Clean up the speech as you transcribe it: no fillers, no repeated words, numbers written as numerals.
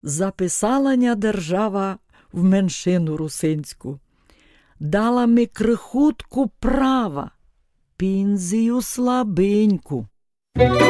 Записала-ня держава в меншину русинську, дала ми крихутку права, пінзію слабеньку.